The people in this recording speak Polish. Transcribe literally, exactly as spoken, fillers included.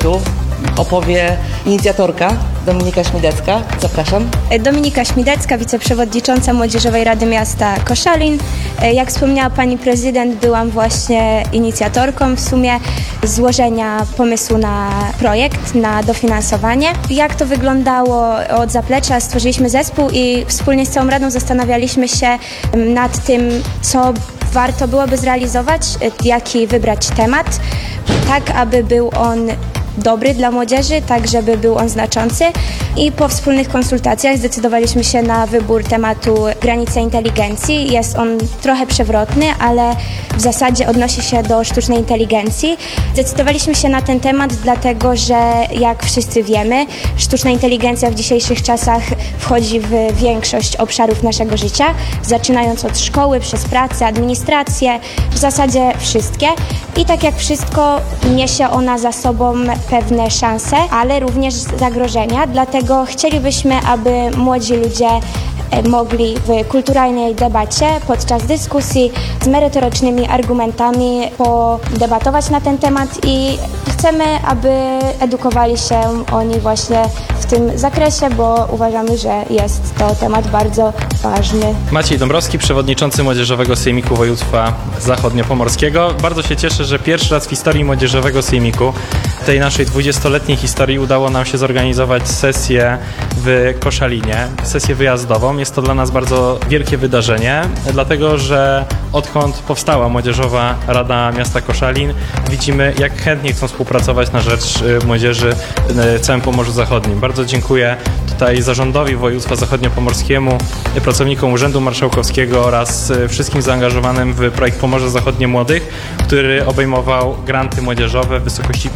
projektu opowie inicjatorka Dominika Śmidecka. Zapraszam. Dominika Śmidecka, wiceprzewodnicząca Młodzieżowej Rady Miasta Koszalin. Jak wspomniała pani prezydent, byłam właśnie inicjatorką w sumie złożenia pomysłu na projekt, na dofinansowanie. Jak to wyglądało od zaplecza? Stworzyliśmy zespół i wspólnie z całą Radą zastanawialiśmy się nad tym, co warto byłoby zrealizować, jaki wybrać temat, tak aby był on dobry dla młodzieży, tak żeby był on znaczący. I po wspólnych konsultacjach zdecydowaliśmy się na wybór tematu granice inteligencji. Jest on trochę przewrotny, ale w zasadzie odnosi się do sztucznej inteligencji. Zdecydowaliśmy się na ten temat dlatego, że jak wszyscy wiemy, sztuczna inteligencja w dzisiejszych czasach wchodzi w większość obszarów naszego życia, zaczynając od szkoły, przez pracę, administrację, w zasadzie wszystkie. I tak jak wszystko, niesie ona za sobą pewne szanse, ale również zagrożenia, dlatego chcielibyśmy, aby młodzi ludzie mogli w kulturalnej debacie podczas dyskusji z merytorycznymi argumentami podebatować na ten temat i chcemy, aby edukowali się oni właśnie w tym zakresie, bo uważamy, że jest to temat bardzo ważny. Maciej Dąbrowski, przewodniczący Młodzieżowego Sejmiku Województwa Zachodniopomorskiego. Bardzo się cieszę, że pierwszy raz w historii Młodzieżowego Sejmiku, tej naszej dwudziestoletniej historii, udało nam się zorganizować sesję w Koszalinie, sesję wyjazdową. Jest to dla nas bardzo wielkie wydarzenie, dlatego że odkąd powstała Młodzieżowa Rada Miasta Koszalin, widzimy, jak chętnie chcą współpracować na rzecz młodzieży w całym Pomorzu Zachodnim. Bardzo dziękuję tutaj zarządowi województwa zachodniopomorskiemu, pracownikom Urzędu Marszałkowskiego oraz wszystkim zaangażowanym w projekt Pomorze Zachodnie Młodych, który obejmował granty młodzieżowe w wysokości